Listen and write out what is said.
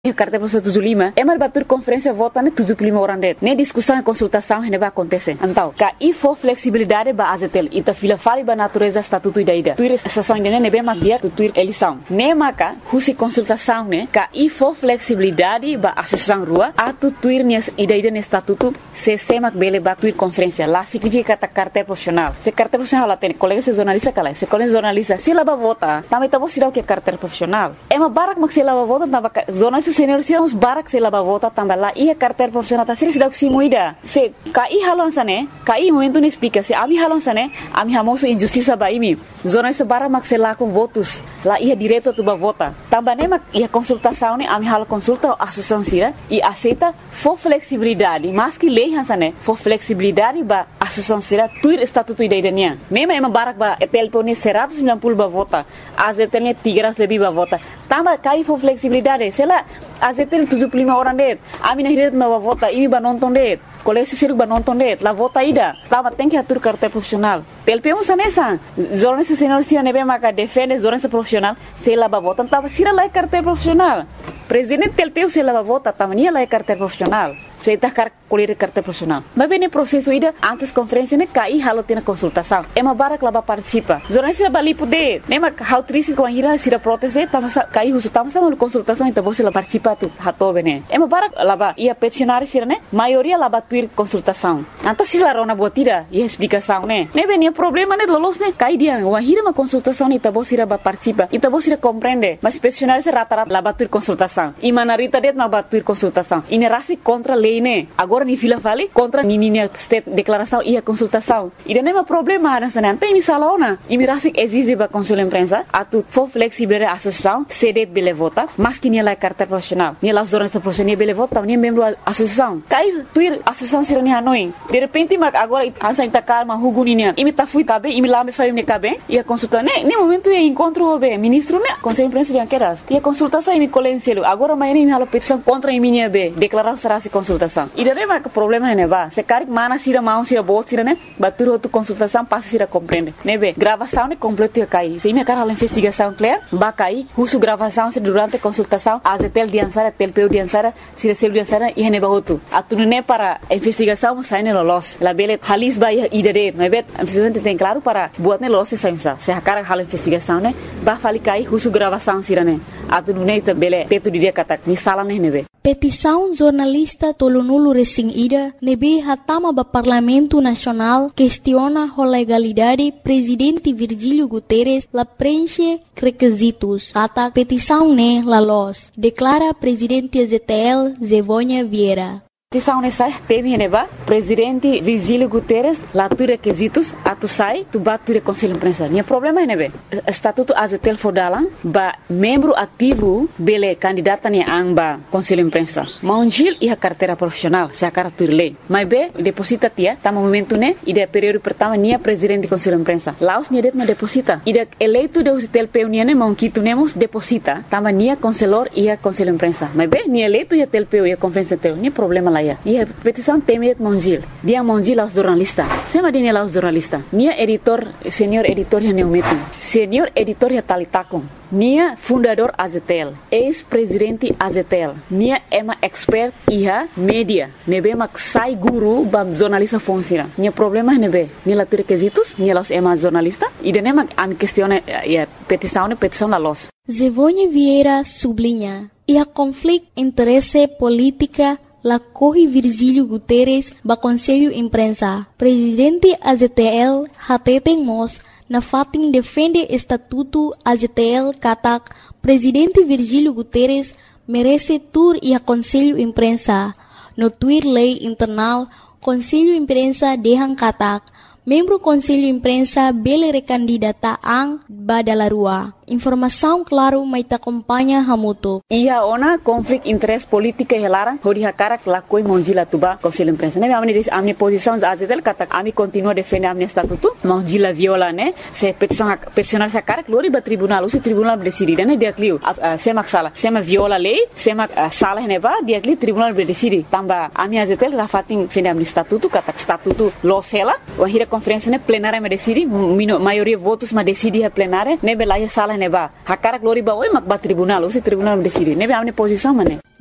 A carta professor 75 é uma batur conferência vota ne 75 orang det. Ne discussão e consultação ne vai acontecer. Então, ka ifo flexibilidade ba azetel ita fila fali ba natureza estatuto ida. Tuir sessão ne be magia tuir eleição. Ne maka husi consultação ne ka ifo flexibilidade ba associação rua atu tuir ne ida ne estatuto se semak bele ba tuir conferência. Lá significa ta carta profissional. Se carta profissional lá tem colega se jornalista kala. Se colega jornalista se lá ba vota, também tá você o que carta profissional. É uma barak mak se lá ba vota tava jornalista senior siramos barak se laba vota tambah lá ia carteira profissional tá siri sidak simuida se kai halon sane kai momento ne explica se ami halon sane ami hamoso injustiça ba imi zona se barak mak se lá com votos lá ia direto tu ba vota tambah ne mak ia consultação ne ami hal consulta associação sira e aceita for flexibilidade mas que lei hansane for flexibilidade ba associação sira tuir estatuto idadania nema ema barak ba etelpo ne 190 ba vota azetelne 300 lebih ba vota tambah kai for flexibilidade se lá azetel 75 orang det ami nahiret ma vota imi ba nonton det kolesi siruk ba nonton det la vota ida tama tem que atur carta profissional pelpemos anessa jornalista senior sira nebe maka defende jornalista profissional se la ba vota tava sira la carta profissional presidente pelpeu se la ba vota tama nia la carta profissional se tá colher carta profissional mas bem processo ida antes conferência ne cai halo tina consultação é uma barak lá ba participa jornalista ba li poder nema how triste com a ira sira proteste tama cai uso tama sama consultação então você la participa tu hato bene é uma barak lá ba ia peticionário sira ne maioria lá ba tuir consultação então se la rona botira e explicação ne bem problema ne lolos ne cai dia uma ira uma consultação ne então você ba participa então você compreende mas peticionário se rata-rata lá ba tuir consultação e manarita det ma ba tuir consultação e ne rasi contra lei ne agora ni fila vale contra ni state declaração e a consultação e não é problema nessa não tem misalona e mirasik exige ba consul imprensa atu for flexible associação cedet bele vota mas que ni la carta profissional ni la jornalista profissional bele vota ni membro associação cai tuir associação sira ni hanoi de repente mak agora ansa ita calma huguninia imi ta fui cabe imi lá me faria ne cabe e a consulta ne momento e encontro obe ministro ne conselho imprensa de queras e a consultação imi colenselo agora amanhã imi hala petição contra imi ne be declarar será se consultação e daí mas o problema é ba se cari mana sira mau sira bot sira ne batur outra consultação passa sira compreende ne be gravação ne completo e cai se imi cara investigação clear ba cai husu gravação se durante consultação azetel diansara telpeu diansara sira sel diansara e ne ba outro atunu ne para investigação sai ne lolos la bele halis ba idade ne be precisamente tem claro para buat ne lolos se a cara hal investigação ne ba fali cai husu gravação sira ne atunu ne bele tetu dia kata ni sala ne be petição jornalista Tolonulu Resing Ida nebe hatama ba Parlamento Nacional questiona a legalidade presidente Virgílio Guterres la preenche requisitos. Kata petição ne la los, declara presidente ZTL Zevônia Vieira. Petição nessa teme neba presidente Virgílio Guterres lá tu requisitos atu sai tu batu conselho imprensa nia problema nebe estatuto azetel fodalan ba membro ativo bele candidata ni amba conselho imprensa maunjil e a carteira profissional se a cara turle mas be deposita tia tá momento ne e de período pertama nia presidente conselho imprensa laos nia det ma deposita e de eleito de usitel peunia ne monquito nemos deposita tama nia conselor e a conselho imprensa mas be nia eleito e a telpeu e a conferência teu nia problema lá e a petição temet monjil dia monjil aos jornalista sema dia aos jornalista nia editor senior editor ya neumetum senior editor ya talitakon nia fundador Azetel ex-presidente Azetel nia ema expert iha media nebe mak sai guru bam jornalista fonsira nia problema nebe nia la requisitos nia los ema jornalista e de nema am questione ya petição la los Zevônia Vieira sublinha e a conflito interesse política la corre Virgílio Guterres ba Conselho Imprensa. Presidente AZTL hateten mos na fatin defende estatuto AZTL katak Presidente Virgílio Guterres merece tur e a Conselho Imprensa. No tuir lei internal Conselho Imprensa dehang katak membro Conselho Imprensa bele recandidata ang badalarua. Informação claro mai ta acompanha hamuto. Ia ona conflito interesse política helara hori hakara la koi monjila tuba Conselho Imprensa. Ne amni posição azetel kata ami continua defende amni estatuto monjila viola ne se peticionar sa cara glori ba tribunal usi tribunal decide ne dia kliu semak sala sema viola lei semak sala ne ba dia kliu tribunal decide tamba ami azetel rafatin defende amni estatuto kata estatuto losela o hira conferência ne plenária me decide maioria votos ma decide a plenária ne bela sala neba hakara glori ba oi mak ba tribunal o se tribunal decide nebe amne posição mané